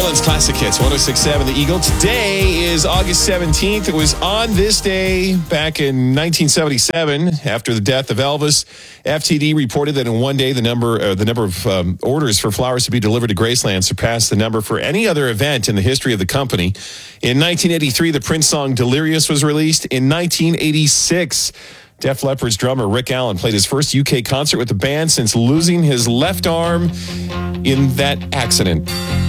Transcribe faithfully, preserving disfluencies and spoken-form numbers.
Moreland's Classic Hits, one oh six point seven The Eagle. Today is August seventeenth. It was on this day back in nineteen seventy-seven, after the death of Elvis. F T D reported that in one day, the number uh, the number of um, orders for flowers to be delivered to Graceland surpassed the number for any other event in the history of the company. In nineteen eighty-three, the Prince song Delirious was released. In nineteen eighty-six, Def Leppard's drummer Rick Allen played his first U K concert with the band since losing his left arm in that accident.